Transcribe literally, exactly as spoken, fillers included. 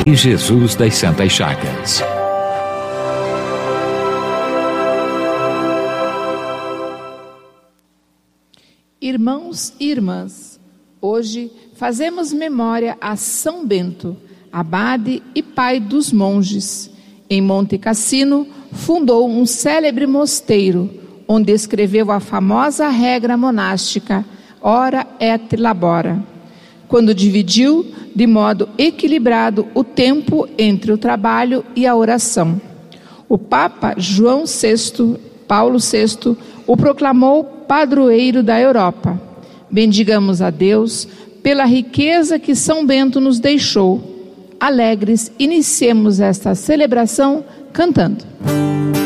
e Jesus das Santas Chagas. Irmãos e irmãs, hoje fazemos memória a São Bento, abade e pai dos monges. Em Monte Cassino, fundou um célebre mosteiro, onde escreveu a famosa regra monástica, ora et labora, quando dividiu de modo equilibrado o tempo entre o trabalho e a oração. O Papa João sexto, Paulo sexto, o proclamou padroeiro da Europa. Bendigamos a Deus pela riqueza que São Bento nos deixou. Alegres, iniciemos esta celebração cantando.